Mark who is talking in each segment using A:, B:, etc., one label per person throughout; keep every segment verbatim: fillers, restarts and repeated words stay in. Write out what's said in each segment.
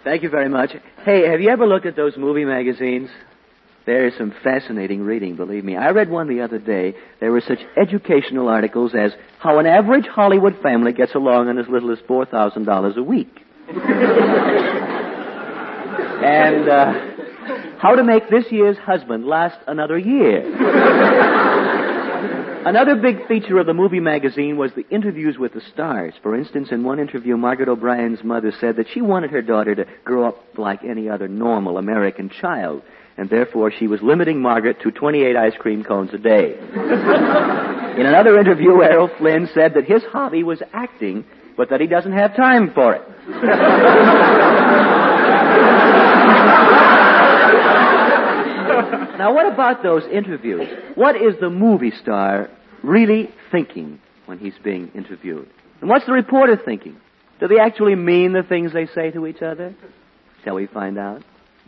A: Thank you very much. Hey, have you ever looked at those movie magazines? There's some fascinating reading, believe me. I read one the other day. There were such educational articles as how an average Hollywood family gets along on as little as four thousand dollars a week. And uh, how to make this year's husband last another year. Another big feature of the movie magazine was the interviews with the stars. For instance, in one interview, Margaret O'Brien's mother said that she wanted her daughter to grow up like any other normal American child, and therefore she was limiting Margaret to twenty-eight ice cream cones a day. In another interview, Errol Flynn said that his hobby was acting, but that he doesn't have time for it. Now, what about those interviews? What is the movie star really thinking when he's being interviewed? And what's the reporter thinking? Do they actually mean the things they say to each other? Shall we find out?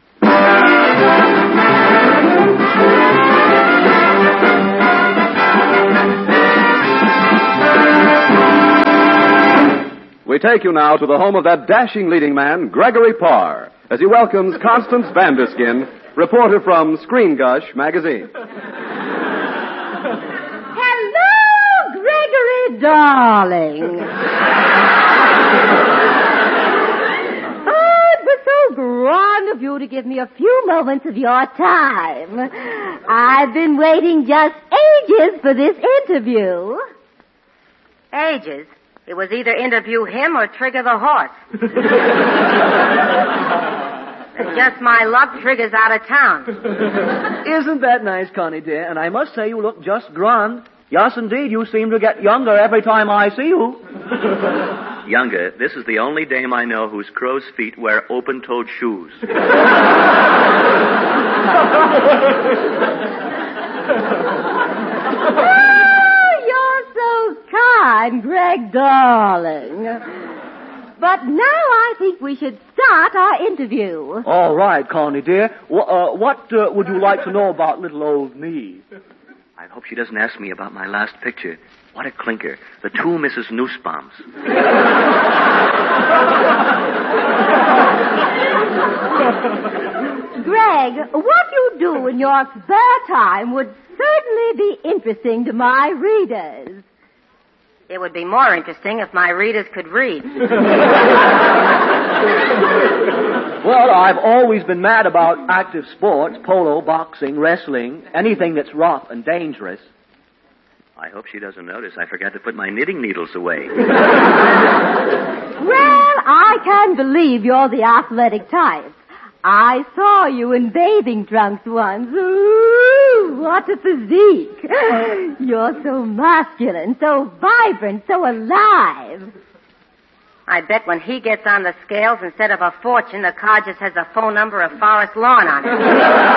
B: We take you now to the home of that dashing leading man, Gregory Parr, as he welcomes Constance Vanderskin, reporter from Screen Gush magazine.
C: Hello, Gregory, darling. Oh, it was so grand of you to give me a few moments of your time. I've been waiting just ages for this interview.
D: Ages? It was either interview him or Trigger the horse. And just my luck, Trigger's out of town.
A: Isn't that nice, Connie, dear? And I must say you look just grand. Yes, indeed, you seem to get younger every time I see you.
E: Younger? This is the only dame I know whose crow's feet wear open-toed shoes.
C: Kind, Greg, darling. But now I think we should start our interview.
A: All right, Connie, dear. W- uh, what uh, would you like to know about little old me?
E: I hope she doesn't ask me about my last picture. What a clinker. The two Missus Nussbaums.
C: Greg, what you do in your spare time would certainly be interesting to my readers.
D: It would be more interesting if my readers could read.
A: Well, I've always been mad about active sports, polo, boxing, wrestling, anything that's rough and dangerous.
E: I hope she doesn't notice I forgot to put my knitting needles away.
C: Well, I can't believe you're the athletic type. I saw you in bathing trunks once. Ooh, what a physique. You're so masculine, so vibrant, so alive.
D: I bet when he gets on the scales, instead of a fortune, the card just has the phone number of Forest Lawn on it.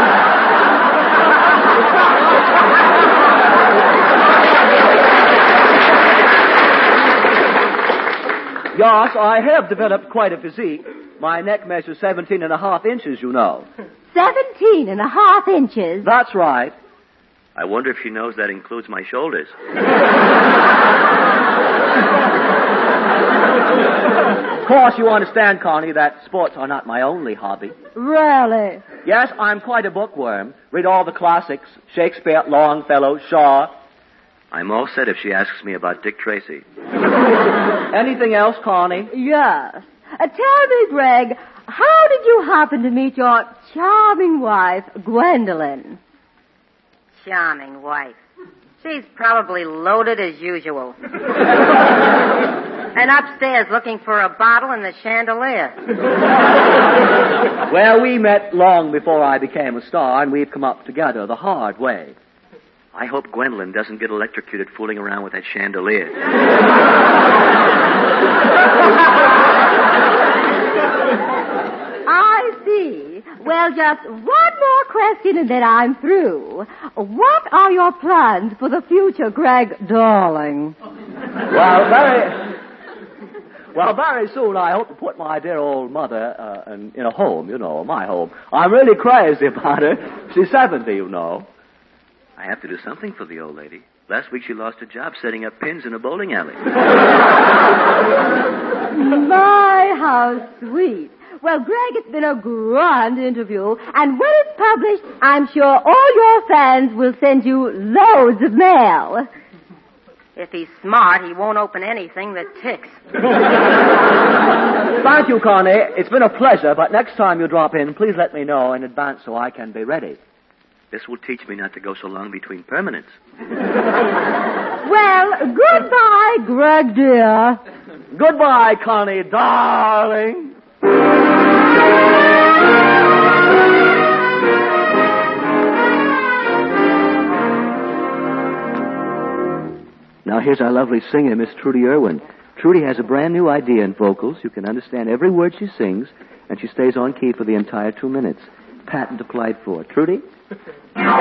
A: Yes, I have developed quite a physique. My neck measures seventeen and a half inches, you know.
C: Seventeen and a half inches?
A: That's right.
E: I wonder if she knows that includes my shoulders.
A: Of course, you understand, Connie, that sports are not my only hobby.
C: Really?
A: Yes, I'm quite a bookworm. Read all the classics, Shakespeare, Longfellow, Shaw.
E: I'm all set if she asks me about Dick Tracy.
A: Anything else, Connie?
C: Yes. Uh, tell me, Greg, how did you happen to meet your charming wife, Gwendolyn?
D: Charming wife. She's probably loaded as usual. And upstairs looking for a bottle in the chandelier.
A: Well, we met long before I became a star, and we've come up together the hard way.
E: I hope Gwendolyn doesn't get electrocuted fooling around with that chandelier.
C: I see. Well, just one more question and then I'm through. What are your plans for the future, Greg, darling?
A: Well, very... Well, very soon I hope to put my dear old mother uh, in, in a home, you know, my home. I'm really crazy about her. She's seventy, you know.
E: I have to do something for the old lady. Last week she lost a job setting up pins in a bowling alley.
C: My, how sweet. Well, Greg, it's been a grand interview, and when it's published, I'm sure all your fans will send you loads of mail.
D: If he's smart, he won't open anything that ticks.
A: Thank you, Connie. It's been a pleasure, but next time you drop in, please let me know in advance so I can be ready.
E: This will teach me not to go so long between permanents.
C: Well, goodbye, Greg, dear.
A: Goodbye, Connie, darling. Now here's our lovely singer, Miss Trudy Irwin. Trudy has a brand new idea in vocals. You can understand every word she sings, and she stays on key for the entire two minutes. Patent applied for. Trudy?